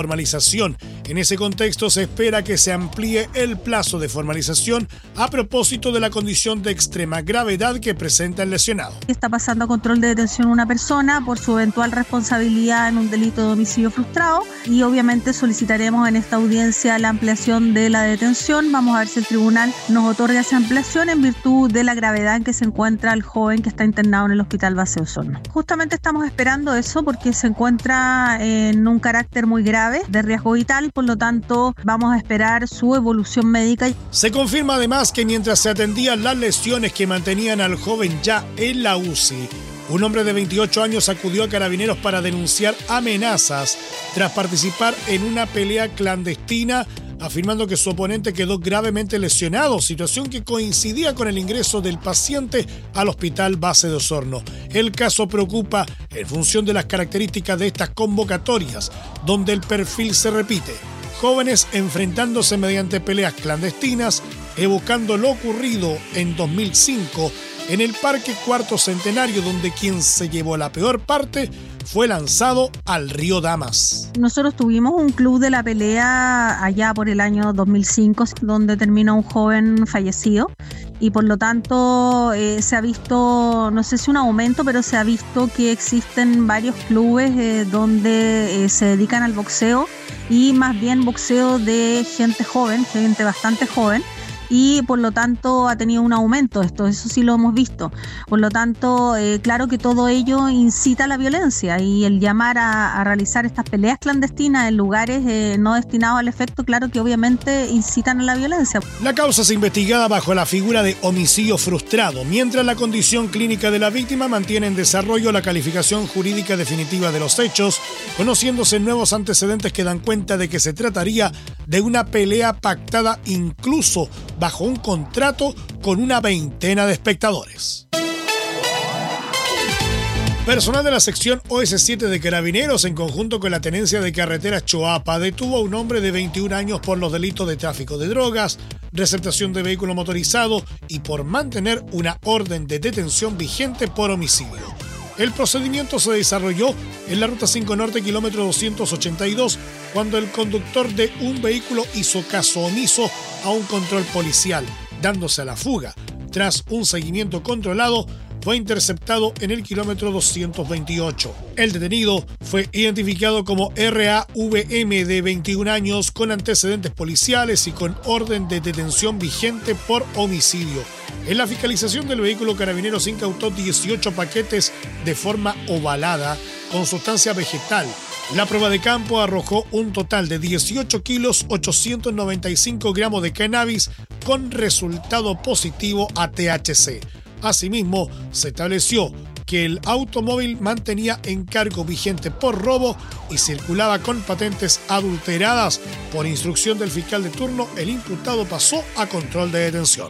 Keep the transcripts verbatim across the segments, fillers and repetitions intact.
formalización. En ese contexto se espera que se amplíe el plazo de formalización a propósito de la condición de extrema gravedad que presenta el lesionado. Está pasando a control de detención una persona por su eventual responsabilidad en un delito de homicidio frustrado y obviamente solicitaremos en esta audiencia la ampliación de la detención. Vamos a ver si el tribunal nos otorga esa ampliación en virtud de la gravedad en que se encuentra el joven que está internado en el Hospital Base Osorno. Justamente estamos esperando eso porque se encuentra en un carácter muy grave de riesgo vital, por lo tanto vamos a esperar su evolución médica. Se confirma además que mientras se atendían las lesiones que mantenían al joven ya en la U C I, un hombre de veintiocho años acudió a Carabineros para denunciar amenazas tras participar en una pelea clandestina, afirmando que su oponente quedó gravemente lesionado, situación que coincidía con el ingreso del paciente al Hospital Base de Osorno. El caso preocupa en función de las características de estas convocatorias, donde el perfil se repite. Jóvenes enfrentándose mediante peleas clandestinas, evocando lo ocurrido en dos mil cinco en el Parque Cuarto Centenario, donde quien se llevó la peor parte fue lanzado al río Damas. Nosotros tuvimos un club de la pelea allá por el año dos mil cinco, donde terminó un joven fallecido y por lo tanto eh, se ha visto, no sé si un aumento, pero se ha visto que existen varios clubes eh, donde eh, se dedican al boxeo y más bien boxeo de gente joven, gente bastante joven. Y por lo tanto ha tenido un aumento esto, eso sí lo hemos visto. Por lo tanto, eh, claro que todo ello incita a la violencia y el llamar a, a realizar estas peleas clandestinas en lugares eh, no destinados al efecto, claro que obviamente incitan a la violencia. La causa es investigada bajo la figura de homicidio frustrado, mientras la condición clínica de la víctima mantiene en desarrollo la calificación jurídica definitiva de los hechos, conociéndose nuevos antecedentes que dan cuenta de que se trataría de una pelea pactada incluso bajo un contrato con una veintena de espectadores. Personal de la sección O S siete de Carabineros, en conjunto con la Tenencia de Carreteras Choapa, detuvo a un hombre de veintiún años por los delitos de tráfico de drogas, receptación de vehículo motorizado y por mantener una orden de detención vigente por homicidio. El procedimiento se desarrolló en la Ruta cinco Norte, kilómetro doscientos ochenta y dos, cuando el conductor de un vehículo hizo caso omiso a un control policial, dándose a la fuga. Tras un seguimiento controlado, fue interceptado en el kilómetro doscientos veintiocho. El detenido fue identificado como R A V M, de veintiún años, con antecedentes policiales y con orden de detención vigente por homicidio. En la fiscalización del vehículo, Carabineros incautó dieciocho paquetes de forma ovalada con sustancia vegetal. La prueba de campo arrojó un total de dieciocho kilos ochocientos noventa y cinco gramos de cannabis con resultado positivo a T H C. Asimismo, se estableció que el automóvil mantenía encargo vigente por robo y circulaba con patentes adulteradas. Por instrucción del fiscal de turno, el imputado pasó a control de detención.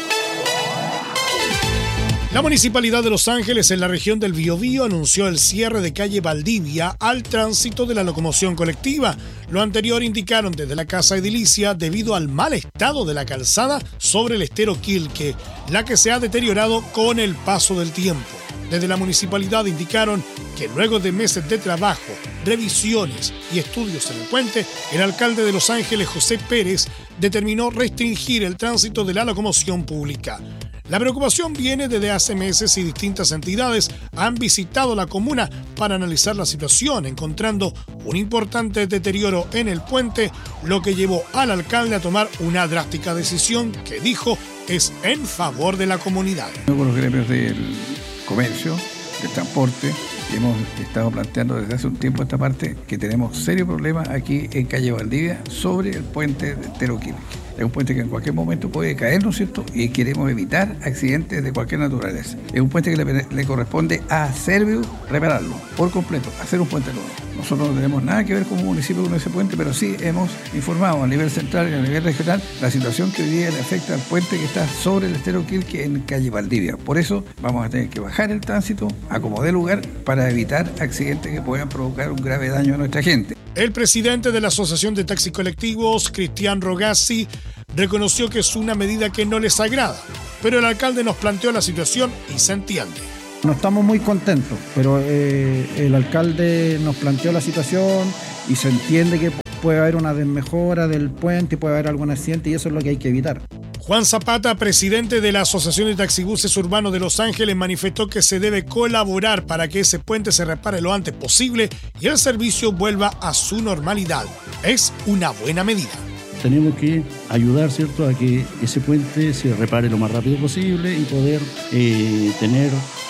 La Municipalidad de Los Ángeles, en la región del Biobío, anunció el cierre de calle Valdivia al tránsito de la locomoción colectiva. Lo anterior indicaron desde la Casa Edilicia debido al mal estado de la calzada sobre el estero Quilque, la que se ha deteriorado con el paso del tiempo. Desde la municipalidad indicaron que luego de meses de trabajo, revisiones y estudios en el puente, el alcalde de Los Ángeles, José Pérez, determinó restringir el tránsito de la locomoción pública. La preocupación viene desde hace meses y distintas entidades han visitado la comuna para analizar la situación, encontrando un importante deterioro en el puente, lo que llevó al alcalde a tomar una drástica decisión que dijo es en favor de la comunidad. Con los gremios del comercio, del transporte, hemos estado planteando desde hace un tiempo esta parte que tenemos serios problemas aquí en calle Valdivia sobre el puente de Teroquil. Es un puente que en cualquier momento puede caer, ¿no es cierto? Y queremos evitar accidentes de cualquier naturaleza. Es un puente que le, le corresponde a Serviu repararlo por completo, hacer un puente nuevo. Nosotros no tenemos nada que ver como municipio con ese puente, pero sí hemos informado a nivel central y a nivel regional la situación que hoy día le afecta al puente que está sobre el estero Quilque en calle Valdivia. Por eso vamos a tener que bajar el tránsito a como dé lugar para evitar accidentes que puedan provocar un grave daño a nuestra gente. El presidente de la Asociación de Taxis Colectivos, Cristian Rogazzi, reconoció que es una medida que no les agrada, pero el alcalde nos planteó la situación y se entiende. No estamos muy contentos, pero eh, el alcalde nos planteó la situación y se entiende que puede haber una desmejora del puente, puede haber algún accidente y eso es lo que hay que evitar. Juan Zapata, presidente de la Asociación de Taxibuses Urbanos de Los Ángeles, manifestó que se debe colaborar para que ese puente se repare lo antes posible y el servicio vuelva a su normalidad. Es una buena medida. Tenemos que ayudar, ¿cierto?, a que ese puente se repare lo más rápido posible y poder eh, tener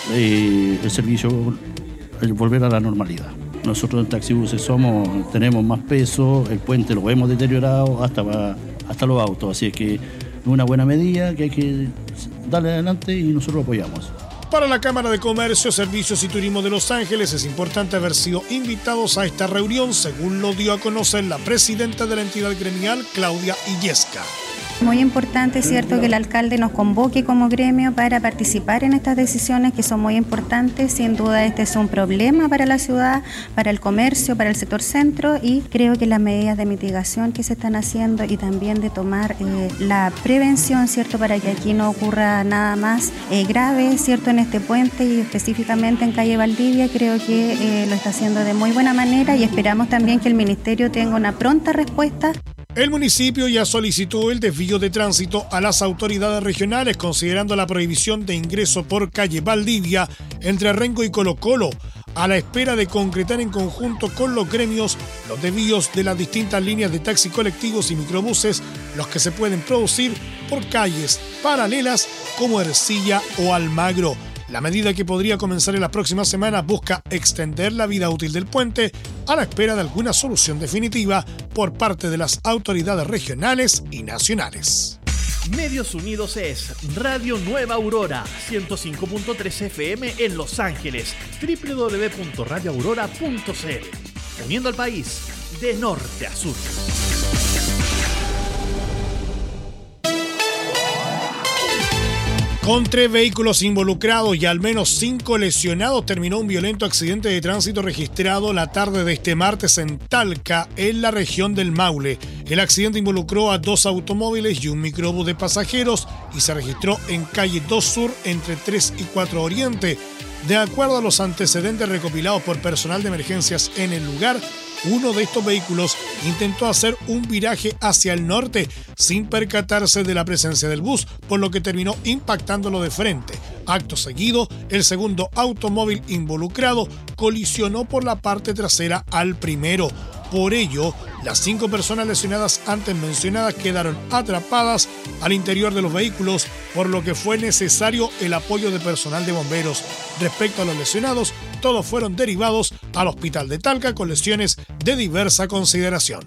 eh, el servicio, el volver a la normalidad. Nosotros en Taxibuses somos, tenemos más peso, el puente lo hemos deteriorado hasta, hasta los autos, así es que es una buena medida que hay que darle adelante y nosotros lo apoyamos. Para la Cámara de Comercio, Servicios y Turismo de Los Ángeles es importante haber sido invitados a esta reunión, según lo dio a conocer la presidenta de la entidad gremial, Claudia Illesca. Muy importante, ¿cierto?, que el alcalde nos convoque como gremio para participar en estas decisiones que son muy importantes. Sin duda este es un problema para la ciudad, para el comercio, para el sector centro y creo que las medidas de mitigación que se están haciendo y también de tomar eh, la prevención, ¿cierto?, para que aquí no ocurra nada más eh, grave, ¿cierto?, en este puente y específicamente en calle Valdivia, creo que eh, lo está haciendo de muy buena manera y esperamos también que el ministerio tenga una pronta respuesta. El municipio ya solicitó el desvío de tránsito a las autoridades regionales, considerando la prohibición de ingreso por calle Valdivia entre Rengo y Colo Colo, a la espera de concretar en conjunto con los gremios los desvíos de las distintas líneas de taxi colectivos y microbuses, los que se pueden producir por calles paralelas como Ercilla o Almagro. La medida, que podría comenzar en las próximas semanas, busca extender la vida útil del puente a la espera de alguna solución definitiva por parte de las autoridades regionales y nacionales. Medios Unidos es Radio Nueva Aurora, ciento cinco punto tres F M en Los Ángeles, doble u doble u doble u punto radio aurora punto c l, uniendo al país de norte a sur. Con tres vehículos involucrados y al menos cinco lesionados, terminó un violento accidente de tránsito registrado la tarde de este martes en Talca, en la región del Maule. El accidente involucró a dos automóviles y un microbús de pasajeros y se registró en calle dos Sur entre tres y cuatro Oriente. De acuerdo a los antecedentes recopilados por personal de emergencias en el lugar, uno de estos vehículos intentó hacer un viraje hacia el norte sin percatarse de la presencia del bus, por lo que terminó impactándolo de frente. Acto seguido, el segundo automóvil involucrado colisionó por la parte trasera al primero. Por ello, las cinco personas lesionadas antes mencionadas quedaron atrapadas al interior de los vehículos, por lo que fue necesario el apoyo de personal de bomberos. Respecto a los lesionados, todos fueron derivados al hospital de Talca con lesiones de diversa consideración.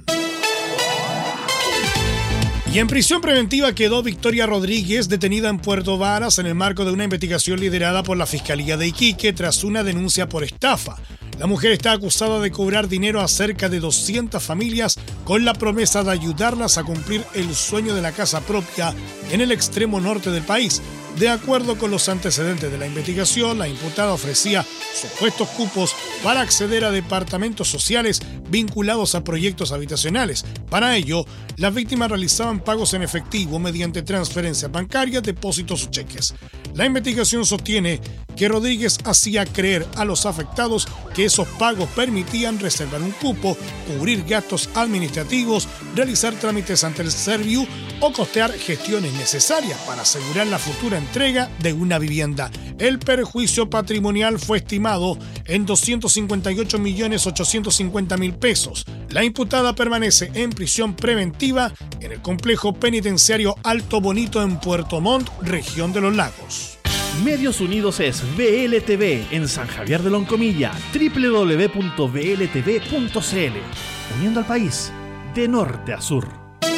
Y en prisión preventiva quedó Victoria Rodríguez, detenida en Puerto Varas en el marco de una investigación liderada por la Fiscalía de Iquique tras una denuncia por estafa. La mujer está acusada de cobrar dinero a cerca de doscientas familias con la promesa de ayudarlas a cumplir el sueño de la casa propia en el extremo norte del país. De acuerdo con los antecedentes de la investigación, la imputada ofrecía supuestos cupos para acceder a departamentos sociales vinculados a proyectos habitacionales. Para ello, las víctimas realizaban pagos en efectivo mediante transferencias bancarias, depósitos o cheques. La investigación sostiene que Rodríguez hacía creer a los afectados que esos pagos permitían reservar un cupo, cubrir gastos administrativos, realizar trámites ante el Serviu o costear gestiones necesarias para asegurar la futura entrega de una vivienda. El perjuicio patrimonial fue estimado en doscientos cincuenta y ocho millones ochocientos cincuenta mil pesos. La imputada permanece en prisión preventiva en el complejo penitenciario Alto Bonito en Puerto Montt, región de los Lagos. Medios Unidos es V L T V en San Javier de Loncomilla, doble u doble u doble u punto v l t v punto c l, uniendo al país de norte a sur.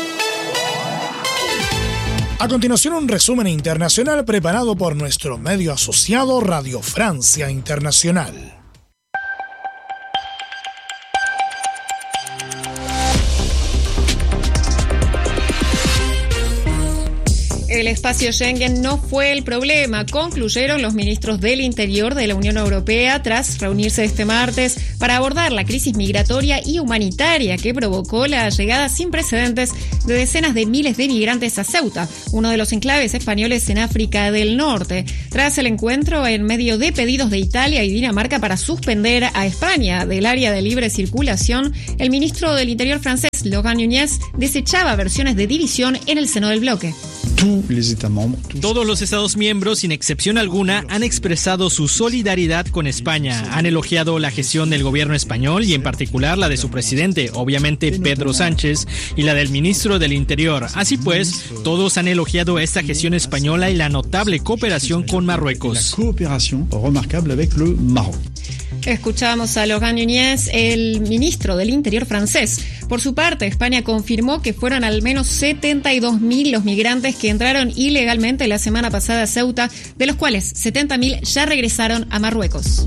A continuación, un resumen internacional preparado por nuestro medio asociado Radio Francia Internacional. del espacio Schengen no fue el problema, concluyeron los ministros del Interior de la Unión Europea tras reunirse este martes para abordar la crisis migratoria y humanitaria que provocó la llegada sin precedentes de decenas de miles de migrantes a Ceuta, uno de los enclaves españoles en África del Norte. Tras el encuentro, en medio de pedidos de Italia y Dinamarca para suspender a España del área de libre circulación, el ministro del Interior francés, Laurent Nunez, desechaba versiones de división en el seno del bloque. Todos los Estados miembros, sin excepción alguna, han expresado su solidaridad con España. Han elogiado la gestión del gobierno español y en particular la de su presidente, obviamente Pedro Sánchez, y la del ministro del Interior. Así pues, todos han elogiado esta gestión española y la notable cooperación con Marruecos. Escuchamos a Laurent Nunez, el ministro del Interior francés. Por su parte, España confirmó que fueron al menos setenta y dos mil los migrantes que entraron ilegalmente la semana pasada a Ceuta, de los cuales setenta mil ya regresaron a Marruecos.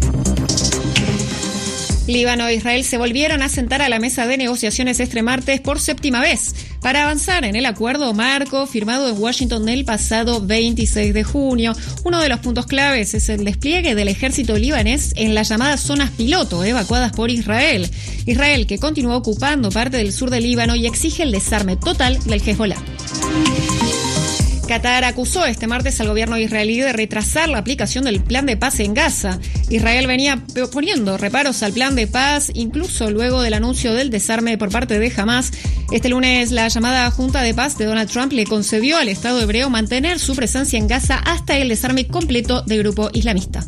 Líbano e Israel se volvieron a sentar a la mesa de negociaciones este martes por séptima vez para avanzar en el acuerdo marco firmado en Washington el pasado veintiséis de junio. Uno de los puntos claves es el despliegue del ejército libanés en las llamadas zonas piloto evacuadas por Israel. Israel, que continúa ocupando parte del sur del Líbano y exige el desarme total del Hezbollah. Qatar acusó este martes al gobierno israelí de retrasar la aplicación del plan de paz en Gaza. Israel venía poniendo reparos al plan de paz, incluso luego del anuncio del desarme por parte de Hamás. Este lunes, la llamada Junta de Paz de Donald Trump le concedió al Estado hebreo mantener su presencia en Gaza hasta el desarme completo del grupo islamista.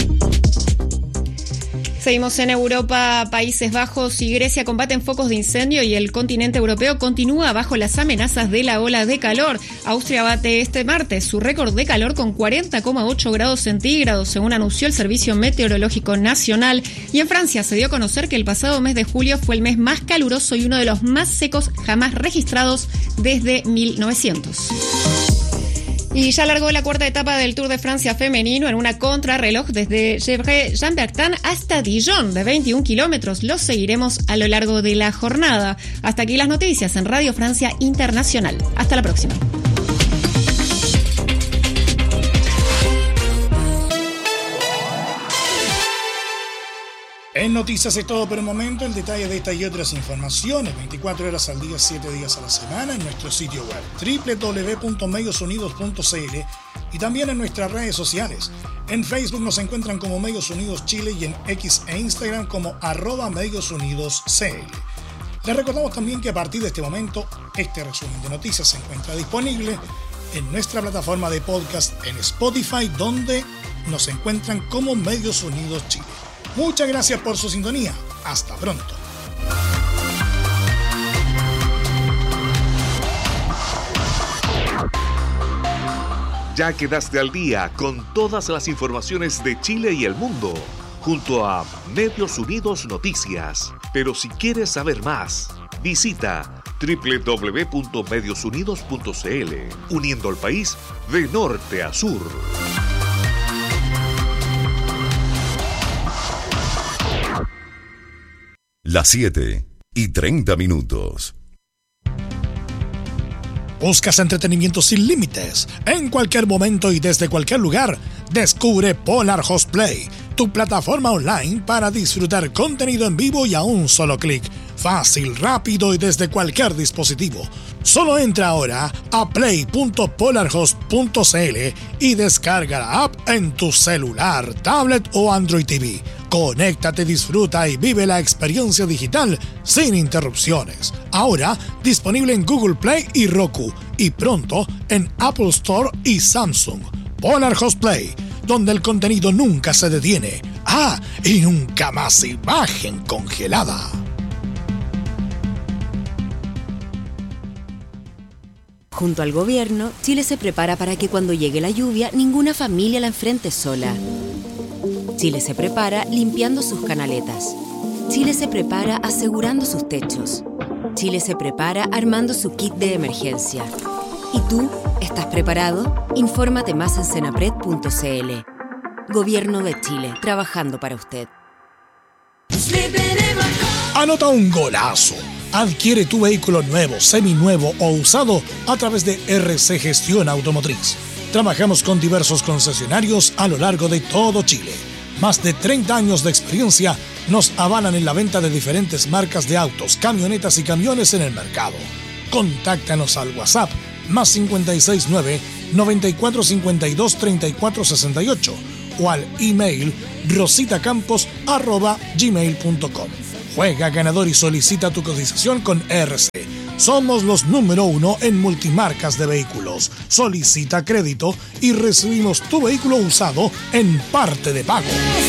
Seguimos en Europa. Países Bajos y Grecia combaten focos de incendio y el continente europeo continúa bajo las amenazas de la ola de calor. Austria bate este martes su récord de calor con cuarenta coma ocho grados centígrados, según anunció el Servicio Meteorológico Nacional. Y en Francia se dio a conocer que el pasado mes de julio fue el mes más caluroso y uno de los más secos jamás registrados desde mil novecientos. Y ya largó la cuarta etapa del Tour de Francia femenino en una contrarreloj desde Gevrey-Chambertin hasta Dijon de veintiún kilómetros. Los seguiremos a lo largo de la jornada. Hasta aquí las noticias en Radio Francia Internacional. Hasta la próxima. En Noticias es todo por el momento. El detalle de esta y otras informaciones veinticuatro horas al día, siete días a la semana en nuestro sitio web doble u doble u doble u punto medios unidos punto c l y también en nuestras redes sociales. En Facebook nos encuentran como Medios Unidos Chile y en X e Instagram como arroba Medios Unidos C L. Les recordamos también que a partir de este momento este resumen de noticias se encuentra disponible en nuestra plataforma de podcast en Spotify, donde nos encuentran como Medios Unidos Chile. Muchas gracias por su sintonía. Hasta pronto. Ya quedaste al día con todas las informaciones de Chile y el mundo, junto a Medios Unidos Noticias. Pero si quieres saber más, visita doble u doble u doble u punto medios unidos punto c l, uniendo al país de norte a sur. Las siete y treinta minutos. ¿Buscas entretenimiento sin límites? En cualquier momento y desde cualquier lugar, descubre Polar Host Play, tu plataforma online para disfrutar contenido en vivo y a un solo clic. Fácil, rápido y desde cualquier dispositivo. Solo entra ahora a play punto polarhost punto c l y descarga la app en tu celular, tablet o Android T V. Conéctate, disfruta y vive la experiencia digital sin interrupciones. Ahora disponible en Google Play y Roku y pronto en Apple Store y Samsung. Polar Host Play, donde el contenido nunca se detiene. Ah, y nunca más imagen congelada. Junto al gobierno, Chile se prepara para que cuando llegue la lluvia, ninguna familia la enfrente sola. Chile se prepara limpiando sus canaletas. Chile se prepara asegurando sus techos. Chile se prepara armando su kit de emergencia. ¿Y tú? ¿Estás preparado? Infórmate más en senapred punto c l. Gobierno de Chile, trabajando para usted. Anota un golazo. Adquiere tu vehículo nuevo, seminuevo o usado a través de R C Gestión Automotriz. Trabajamos con diversos concesionarios a lo largo de todo Chile. Más de treinta años de experiencia nos avalan en la venta de diferentes marcas de autos, camionetas y camiones en el mercado. Contáctanos al WhatsApp más cinco seis nueve, noventa y cuatro cincuenta y dos, treinta y cuatro sesenta y ocho o al email rositacampos arroba gmail punto com. Juega ganador y solicita tu cotización con R C. Somos los número uno en multimarcas de vehículos. Solicita crédito y recibimos tu vehículo usado en parte de pago.